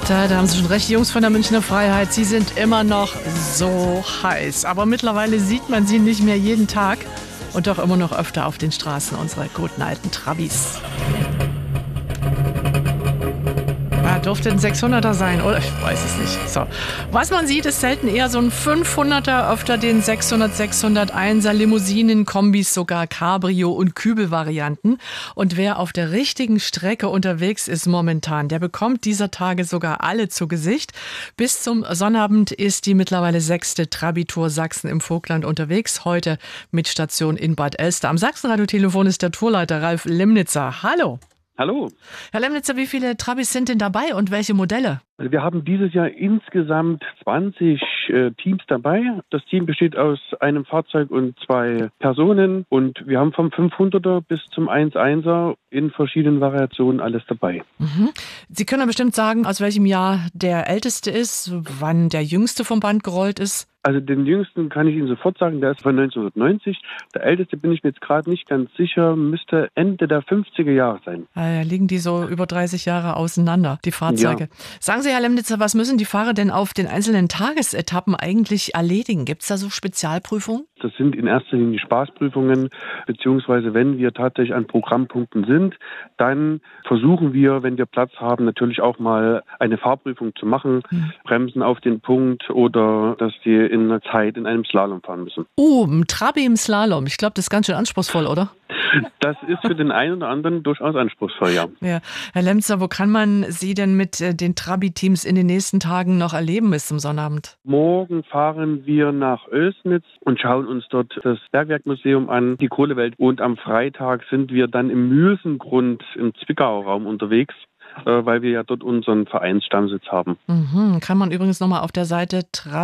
Da haben Sie schon recht, die Jungs von der Münchner Freiheit. Sie sind immer noch so heiß. Aber mittlerweile sieht man sie nicht mehr jeden Tag und doch immer noch öfter auf den Straßen unserer guten alten Trabis. Dürfte ein 600er sein, oder? Ich weiß es nicht. So. Was man sieht, ist selten eher so ein 500er, öfter den 600, 601er, Limousinen, Kombis, sogar Cabrio- und Kübelvarianten. Und wer auf der richtigen Strecke unterwegs ist momentan, der bekommt dieser Tage sogar alle zu Gesicht. Bis zum Sonnabend ist die mittlerweile 6. Trabi-Tour Sachsen im Vogtland unterwegs. Heute mit Station in Bad Elster. Am Sachsenradio-Telefon ist der Tourleiter Ralf Lemnitzer. Hallo. Hallo. Herr Lemnitzer, wie viele Trabis sind denn dabei und welche Modelle? Also wir haben dieses Jahr insgesamt 20 Teams dabei. Das Team besteht aus einem Fahrzeug und 2 Personen. Und wir haben vom 500er bis zum 1.1er in verschiedenen Variationen alles dabei. Mhm. Sie können ja bestimmt sagen, aus welchem Jahr der älteste ist, wann der jüngste vom Band gerollt ist. Also den jüngsten kann ich Ihnen sofort sagen, der ist von 1990. Der älteste bin ich mir jetzt gerade nicht ganz sicher, müsste Ende der 50er Jahre sein. Liegen die so über 30 Jahre auseinander, die Fahrzeuge. Ja. Sagen Sie, Herr Lemnitzer, was müssen die Fahrer denn auf den einzelnen Tagesetappen eigentlich erledigen? Gibt es da so Spezialprüfungen? Das sind in erster Linie Spaßprüfungen, beziehungsweise wenn wir tatsächlich an Programmpunkten sind, dann versuchen wir, wenn wir Platz haben, natürlich auch mal eine Fahrprüfung zu machen, Bremsen auf den Punkt oder dass die in einer Zeit in einem Slalom fahren müssen. Ein Trabi im Slalom. Ich glaube, das ist ganz schön anspruchsvoll, oder? Das ist für den einen oder anderen durchaus anspruchsvoll, ja. Ja. Herr Lemnitzer, wo kann man Sie denn mit den Trabi-Teams in den nächsten Tagen noch erleben bis zum Sonnabend? Morgen fahren wir nach Oelsnitz und schauen uns dort das Bergwerkmuseum an, die Kohlewelt. Und am Freitag sind wir dann im Mülsengrund im Zwickauer Raum unterwegs, weil wir ja dort unseren Vereinsstammsitz haben. Kann man übrigens nochmal auf der Seite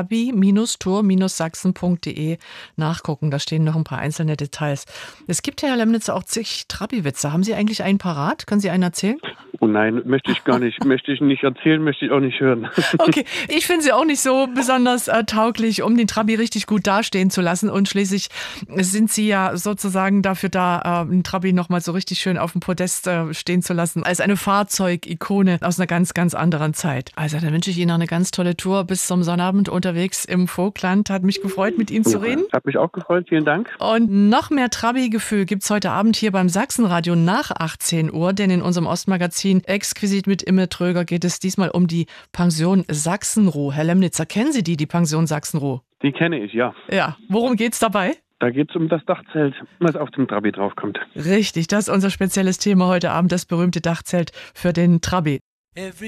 trabi-tour-sachsen.de nachgucken. Da stehen noch ein paar einzelne Details. Es gibt, Herr Lemnitzer, auch zig Trabi-Witze. Haben Sie eigentlich einen parat? Können Sie einen erzählen? Oh nein, möchte ich gar nicht. Möchte ich nicht erzählen, möchte ich auch nicht hören. Okay, ich finde sie auch nicht so besonders tauglich, um den Trabi richtig gut dastehen zu lassen. Und schließlich sind Sie ja sozusagen dafür da, einen Trabi nochmal so richtig schön auf dem Podest stehen zu lassen, als eine Fahrzeugikone aus einer ganz, ganz anderen Zeit. Also dann wünsche ich Ihnen noch eine ganz tolle Tour bis zum Sonnabend unterwegs im Vogtland. Hat mich gefreut, mit Ihnen zu reden. Hat mich auch gefreut, vielen Dank. Und noch mehr Trabi-Gefühl gibt es heute Abend hier beim Sachsenradio nach 18 Uhr, denn in unserem Ostmagazin Exquisit mit Imme Tröger geht es diesmal um die Pension Sachsenroh. Herr Lemnitzer, kennen Sie die Pension Sachsenroh? Die kenne ich, ja. Ja, worum geht's dabei? Da geht es um das Dachzelt, was auf dem Trabi draufkommt. Richtig, das ist unser spezielles Thema heute Abend, das berühmte Dachzelt für den Trabi.